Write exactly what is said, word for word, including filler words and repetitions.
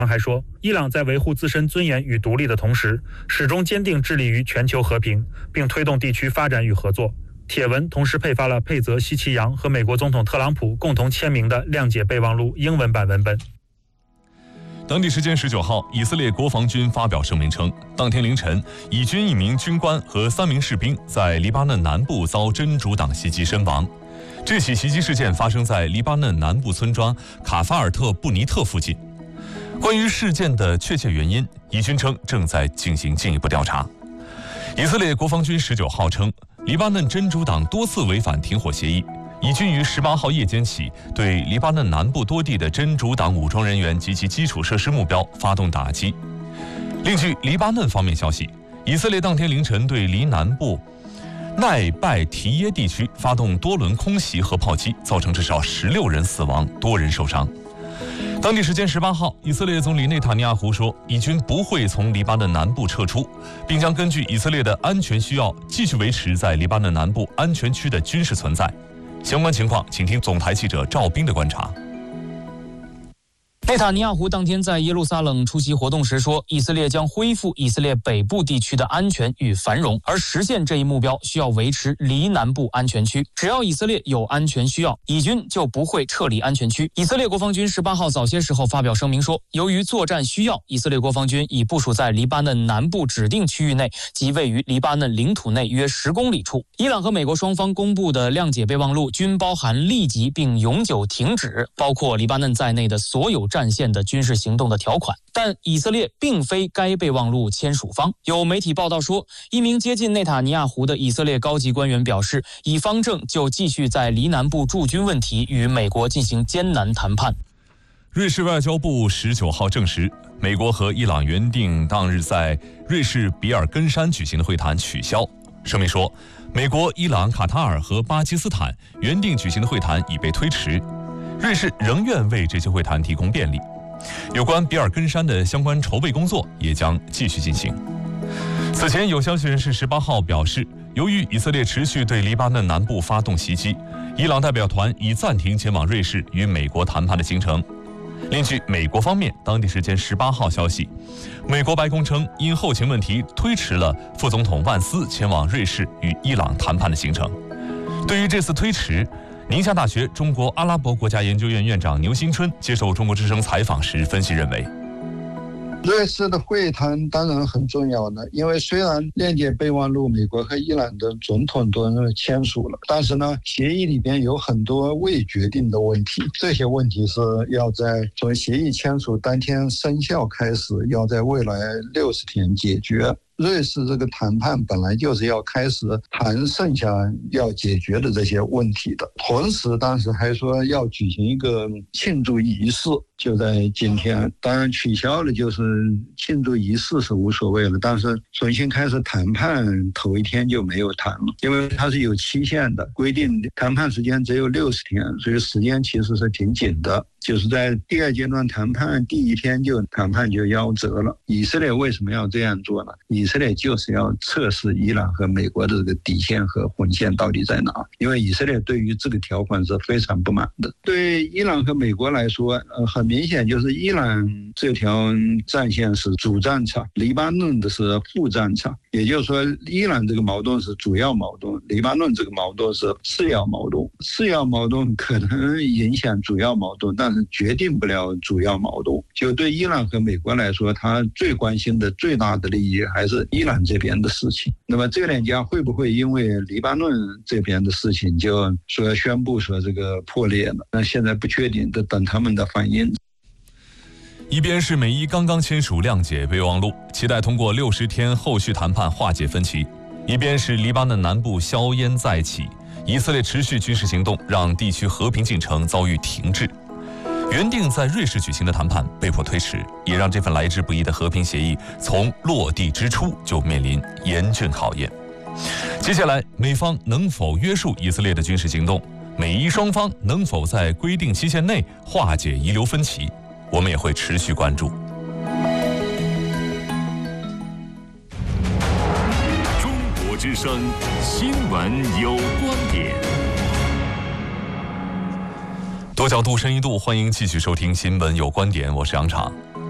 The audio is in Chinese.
还说，伊朗在维护自身尊严与独立的同时，始终坚定致力于全球和平，并推动地区发展与合作。帖文同时配发了佩泽西奇扬和美国总统特朗普共同签名的谅解备忘录英文版文本。 当地时间十九号，以色列国防军发表声明称，当天凌晨，以军一名军官和三名士兵在黎巴嫩南部遭真主党袭击身亡。这起袭击事件发生在黎巴嫩南部村庄卡法尔特布尼特附近。关于事件的确切原因，以军称正在进行进一步调查。以色列国防军十九号称，黎巴嫩真主党多次违反停火协议。以军于十八号夜间起对黎巴嫩南部多地的真主党武装人员及其基础设施目标发动打击。另据黎巴嫩方面消息，以色列当天凌晨对黎南部奈拜提耶地区发动多轮空袭和炮击，造成至少十六人死亡，多人受伤。当地时间十八号，以色列总理内塔尼亚胡说，以军不会从黎巴嫩南部撤出，并将根据以色列的安全需要，继续维持在黎巴嫩南部安全区的军事存在。相关情况，请听总台记者赵斌的观察。 内塔尼亚胡当天在耶路撒冷出席活动时说，以色列将恢复以色列北部地区的安全与繁荣，而实现这一目标需要维持黎南部安全区。只要以色列有安全需要，以军就不会撤离安全区。以色列国防军十八号早些时候发表声明说，由于作战需要，以色列国防军已部署在黎巴嫩南部指定区域内及位于黎巴嫩领土内约十公里处。伊朗和美国双方公布的谅解备忘录均包含立即并永久停止包括黎巴嫩在内的所有战线的军事行动的条款，但以色列并非该备忘录签署方。有媒体报道说，一名接近内塔尼亚胡的以色列高级官员表示，以方正就继续在黎南部驻军问题与美国进行艰难谈判。 瑞士外交部十九号证实，美国和伊朗原定当日在瑞士比尔根山举行的会谈取消。声明说，美国、伊朗、卡塔尔和巴基斯坦原定举行的会谈已被推迟，瑞士仍愿为这些会谈提供便利。有关比尔根山的相关筹备工作也将继续进行。此前有消息人士十八号表示，由于以色列持续对黎巴嫩南部发动袭击，伊朗代表团已暂停前往瑞士与美国谈判的行程。另据美国方面当地时间十八号消息，美国白宫称因后勤问题推迟了副总统万斯前往瑞士与伊朗谈判的行程。对于这次推迟，宁夏大学中国阿拉伯国家研究院院长牛新春接受中国之声采访时分析认为， 瑞士的会谈当然很重要的，因为虽然谅解备忘录美国和伊朗的总统都签署了，但是呢，协议里边有很多未决定的问题，这些问题是要在从协议签署当天生效开始，要在未来六十天解决。瑞士这个谈判本来就是要开始谈剩下要解决的这些问题的，同时当时还说要举行一个庆祝仪式，就在今天。当然取消了，就是庆祝仪式是无所谓了，但是重新开始谈判头一天就没有谈了，因为它是有期限的，规定谈判时间只有六十天，所以时间其实是挺紧的。就是在第二阶段谈判第一天就谈判就夭折了。以色列为什么要这样做呢？以色列就是要测试伊朗和美国的这个底线和红线到底在哪，因为以色列对于这个条款是非常不满的。对伊朗和美国来说，呃，很明显就是伊朗这条战线是主战场，黎巴嫩的是副战场，也就是说伊朗这个矛盾是主要矛盾，黎巴嫩这个矛盾是次要矛盾。次要矛盾可能影响主要矛盾，但是决定不了主要矛盾。就对伊朗和美国来说，他最关心的最大的利益还是伊朗这边的事情。那么这两家会不会因为黎巴嫩这边的事情就说宣布说这个破裂了？那现在不确定，得等他们的反应。 一边是美伊刚刚签署谅解备忘录，期待通过六十天后续谈判化解分歧；一边是黎巴嫩南部硝烟再起，以色列持续军事行动让地区和平进程遭遇停滞。原定在瑞士举行的谈判被迫推迟，也让这份来之不易的和平协议从落地之初就面临严峻考验。接下来，美方能否约束以色列的军事行动？美伊双方能否在规定期限内化解遗留分歧？我们也会持续关注。 中国之声新闻有观点。 多角度深一度，欢迎继续收听新闻有观点，我是杨昶。